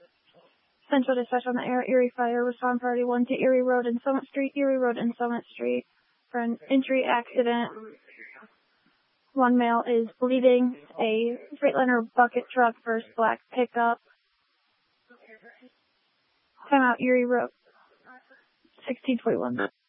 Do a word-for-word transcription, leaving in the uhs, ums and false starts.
Central dispatch on the air. Erie Fire. Respond priority one to Erie Road and Summit Street. Erie Road and Summit Street for an injury accident. One male is bleeding. A Freightliner bucket truck versus black pickup. Time out Erie Road. sixteen twenty-one.